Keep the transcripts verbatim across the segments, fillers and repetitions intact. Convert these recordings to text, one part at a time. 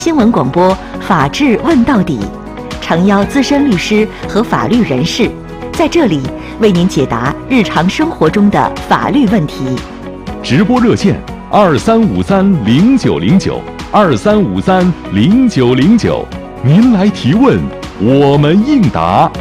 新闻广播法治问到底，诚邀资深律师和法律人士在这里为您解答日常生活中的法律问题。 直播热线二三五三零九零九二三五三零九零九，您来提问，我们应答。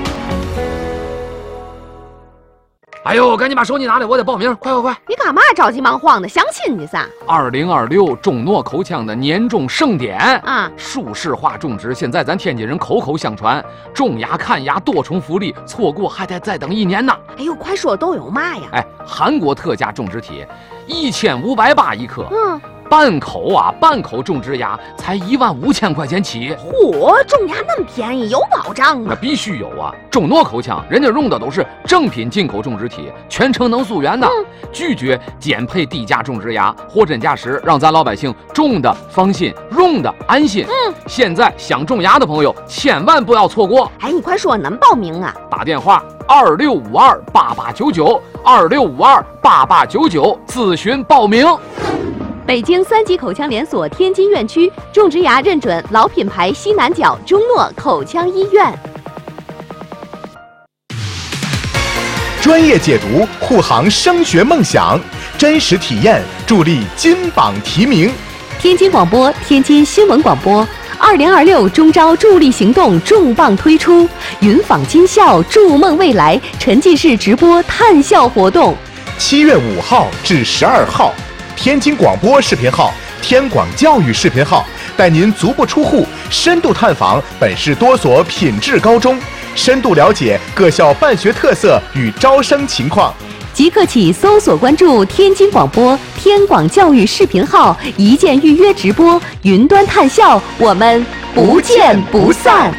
哎呦，赶紧把手机拿来，我得报名，快快快！ 你干嘛着急忙慌的？相亲去噻？ 二零二六中诺口腔的年终盛典啊， 舒适化种植，现在咱天津人口口相传，种牙看牙多重福利，错过还得再等一年呢。 哎呦，快说都有嘛呀？ 哎，韩国特价种植体，一千五百八一颗。 嗯。 半口啊，半口种植牙才一万五千块钱起。 嚯，种牙那么便宜，有保障吗？ 那必须有啊！中诺口腔，人家用的都是正品进口种植体，全程能溯源的，嗯、拒绝减配低价种植牙，货真价实，让咱老百姓种的放心，用的安心。 嗯， 现在想种牙的朋友千万不要错过。 哎，你快说能报名啊？ 打电话二六五二八八九九二六五二八八九九咨询报名。 北京三级口腔连锁天津院区种植牙认准老品牌西南角中诺口腔医院。 专业解读护航升学梦想，真实体验助力金榜题名。 天津广播、天津新闻广播二零二六中招助力行动重磅推出，云访金校，筑梦未来沉浸式直播探校活动， 七月五号至十二号。天津广播视频号、天广教育视频号带您足不出户，深度探访本市多所品质高中，深度了解各校办学特色与招生情况。 即刻起搜索关注天津广播、天广教育视频号，一键预约直播，云端探校，我们不见不散。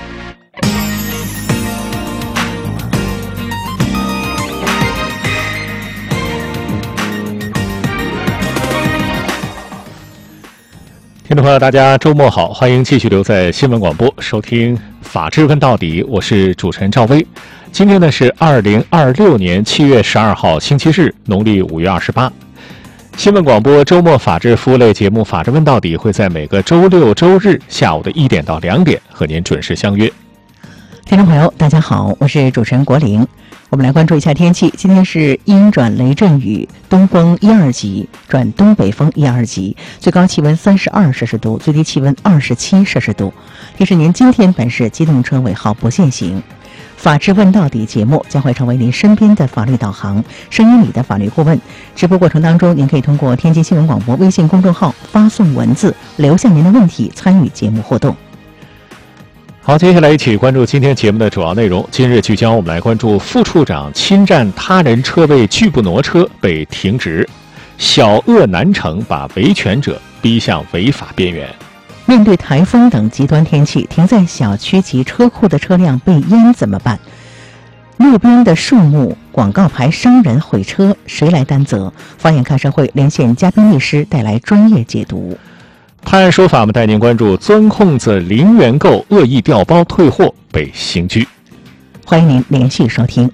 听众朋友，大家周末好，欢迎继续留在新闻广播收听法治问到底，我是主持人赵薇。今天呢是二零二六年七月十二号星期日，农历五月二十八。新闻广播周末法治服务类节目法治问到底会在每个周六周日下午的一点到两点和您准时相约。 听众朋友大家好，我是主持人国玲。我们来关注一下天气，今天是阴转雷阵雨，东风一二级转东北风一二级，最高气温三十二摄氏度，最低气温二十七摄氏度。提示您，今天本市机动车尾号不限行。法治问到底节目将会成为您身边的法律导航，声音里的法律顾问。直播过程当中，您可以通过天津新闻广播微信公众号发送文字，留下您的问题，参与节目互动。 好，接下来一起关注今天节目的主要内容。今日聚焦，我们来关注副处长侵占他人车位拒不挪车被停职，小恶难成把维权者逼向违法边缘。 面对台风等极端天气，停在小区及车库的车辆被淹怎么办？路边的树木、广告牌伤人毁车，谁来担责？法眼看社会连线嘉宾律师带来专业解读。 判案说法，我们带您关注钻空子零元购恶意调包退货被刑拘。 欢迎您连续收听。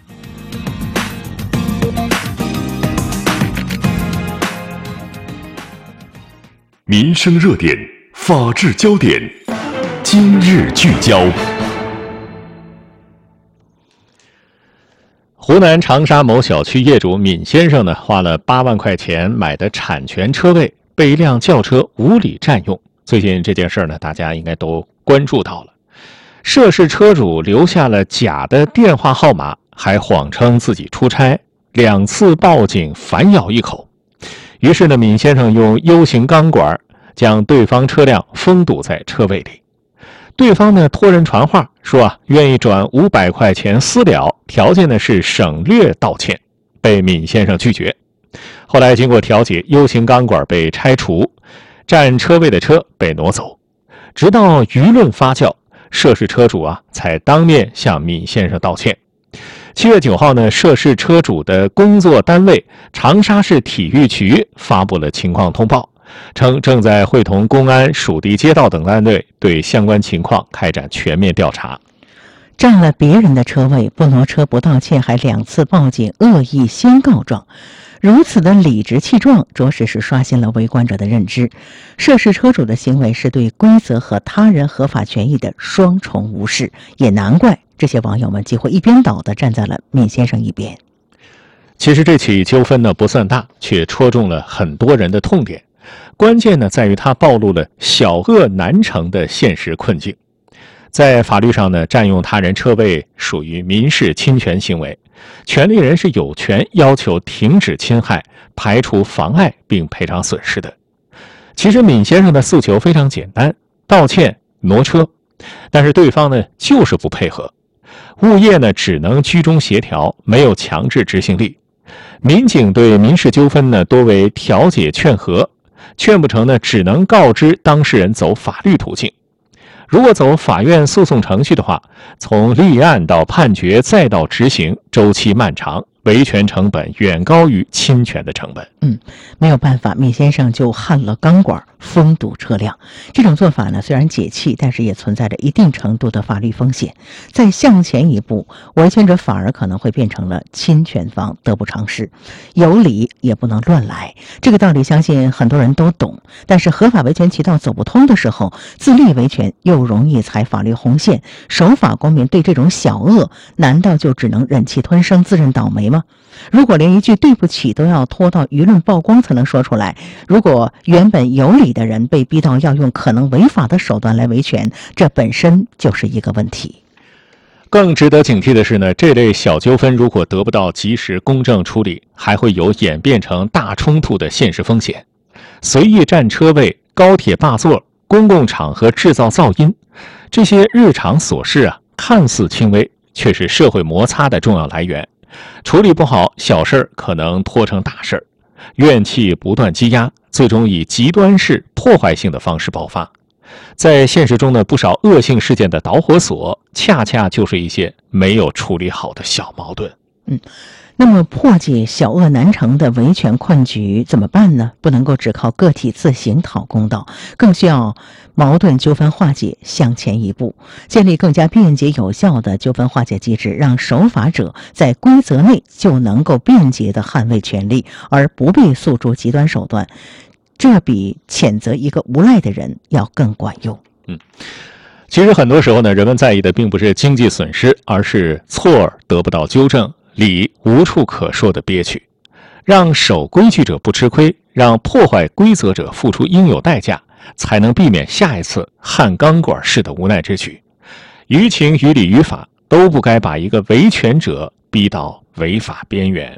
民生热点，法治焦点，今日聚焦。 湖南长沙某小区业主闵先生呢，花了八万块钱买的产权车位，被一辆轿车无理占用。最近这件事呢，大家应该都关注到了。涉事车主留下了假的电话号码，还谎称自己出差，两次报警反咬一口。于是呢，闵先生用 U 型钢管将对方车辆封堵在车位里。对方呢托人传话说啊，愿意转五百块钱私了，条件呢是省略道歉，被闵先生拒绝。后来经过调解 ，U 型钢管被拆除，占车位的车被挪走。直到舆论发酵，涉事车主啊才当面向闵先生道歉。七月九号呢，涉事车主的工作单位长沙市体育局发布了情况通报，称正在会同公安、属地街道等单位对相关情况开展全面调查。 占了别人的车位，不挪车不道歉，还两次报警，恶意先告状。 如此的理直气壮，着实是刷新了围观者的认知。涉事车主的行为是对规则和他人合法权益的双重无视，也难怪这些网友们几乎一边倒地站在了闵先生一边。 其实这起纠纷呢不算大，却戳中了很多人的痛点。关键呢在于它暴露了小恶难成的现实困境。在法律上呢，占用他人车位属于民事侵权行为，权利人是有权要求停止侵害、排除妨碍并赔偿损失的。其实闵先生的诉求非常简单，道歉、挪车，但是对方呢就是不配合，物业呢只能居中协调，没有强制执行力。民警对民事纠纷呢多为调解劝和，劝不成呢只能告知当事人走法律途径。如果走法院诉讼程序的话，从立案到判决再到执行，周期漫长，维权成本远高于侵权的成本。 嗯，没有办法，闵先生就焊了钢管，封堵车辆。这种做法呢，虽然解气，但是也存在着一定程度的法律风险。再向前一步，维权者反而可能会变成了侵权方，得不偿失。有理也不能乱来，这个道理相信很多人都懂。但是合法维权渠道走不通的时候，自立维权又容易踩法律红线。守法公民对这种小恶，难道就只能忍气吞声，自认倒霉吗？如果连一句对不起都要拖到舆论曝光才能说出来，如果原本有理的人被逼到要用可能违法的手段来维权，这本身就是一个问题。 更值得警惕的是呢，这类小纠纷如果得不到及时公正处理，还会有演变成大冲突的现实风险。随意占车位、高铁霸座、公共场合制造噪音，这些日常琐事啊，看似轻微，却是社会摩擦的重要来源。处理不好，小事可能拖成大事，怨气不断积压，最终以极端式破坏性的方式爆发。在现实中呢，不少恶性事件的导火索，恰恰就是一些没有处理好的小矛盾。 嗯，那么破解小恶难成的维权困局怎么办呢？不能够只靠个体自行讨公道，更需要矛盾纠纷化解向前一步，建立更加便捷有效的纠纷化解机制，让守法者在规则内就能够便捷地捍卫权利，而不必诉诸极端手段。这比谴责一个无赖的人要更管用。 嗯，其实很多时候呢，人们在意的并不是经济损失，而是错儿得不到纠正，理无处可说的憋屈。让守规矩者不吃亏，让破坏规则者付出应有代价，才能避免下一次焊钢管式的无奈之举。于情于理于法，都不该把一个维权者逼到违法边缘。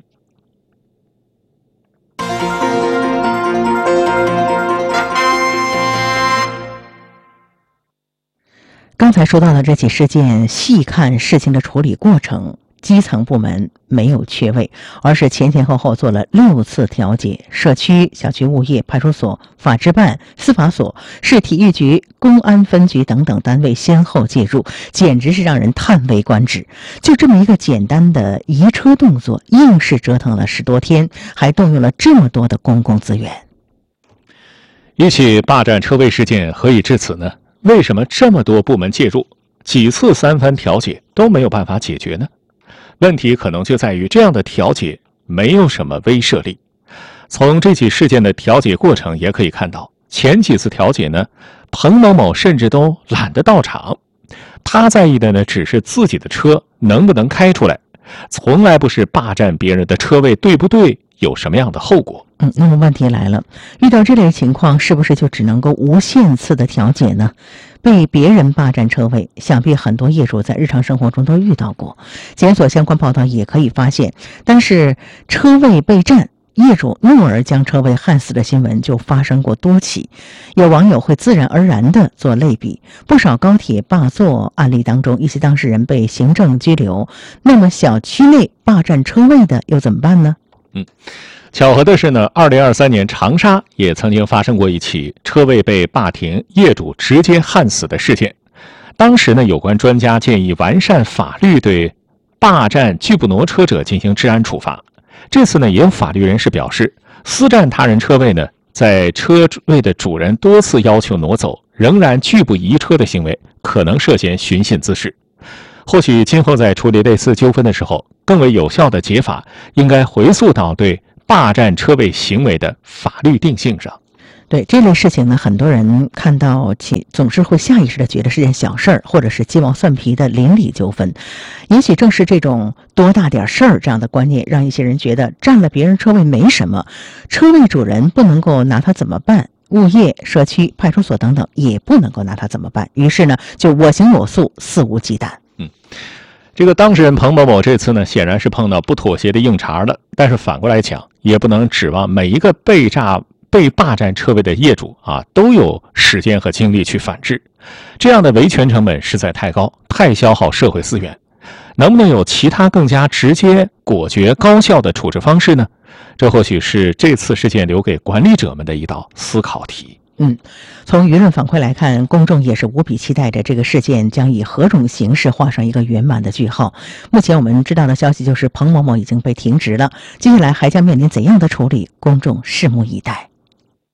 刚才说到的这起事件，细看事情的处理过程，基层部门没有缺位，而是前前后后做了六次调解，社区、小区物业、派出所、法制办、司法所、市体育局、公安分局等等单位先后介入，简直是让人叹为观止。就这么一个简单的移车动作，硬是折腾了十多天，还动用了这么多的公共资源。 一起霸占车位事件何以至此呢？为什么这么多部门介入，几次三番调解都没有办法解决呢？问题可能就在于这样的调解没有什么威慑力。从这起事件的调解过程也可以看到，前几次调解呢，彭某某甚至都懒得到场，他在意的呢只是自己的车能不能开出来，从来不是霸占别人的车位对不对，有什么样的后果。 嗯，那么问题来了，遇到这类情况，是不是就只能够无限次的调解呢？被别人霸占车位，想必很多业主在日常生活中都遇到过。检索相关报道也可以发现，但是车位被占，业主怒而将车位焊死的新闻就发生过多起。有网友会自然而然地做类比，不少高铁霸座案例当中，一些当事人被行政拘留，那么小区内霸占车位的又怎么办呢？ 嗯，巧合的是呢，二零二三年长沙也曾经发生过一起车位被霸停，业主直接焊死的事件。当时呢，有关专家建议完善法律，对霸占拒不挪车者进行治安处罚。这次呢，也有法律人士表示，私占他人车位呢，在车位的主人多次要求挪走，仍然拒不移车的行为，可能涉嫌寻衅滋事。或许今后在处理类似纠纷的时候，更为有效的解法应该回溯到对霸占车位行为的法律定性上。 对这类事情呢，很多人看到起总是会下意识的觉得是件小事儿，或者是鸡毛蒜皮的邻里纠纷。也许正是这种多大点事儿这样的观念，让一些人觉得占了别人车位没什么，车位主人不能够拿他怎么办，物业、社区、派出所等等也不能够拿他怎么办。于是呢，就我行我素，肆无忌惮。 嗯，这个当事人彭某某这次呢，显然是碰到不妥协的硬茬了。但是反过来讲，也不能指望每一个被炸。被霸占车位的业主啊，都有时间和精力去反制，这样的维权成本实在太高，太消耗社会资源。能不能有其他更加直接、果决、高效的处置方式呢？这或许是这次事件留给管理者们的一道思考题。 嗯，从舆论反馈来看，公众也是无比期待着这个事件将以何种形式画上一个圆满的句号。目前我们知道的消息就是彭某某已经被停职了，接下来还将面临怎样的处理，公众拭目以待。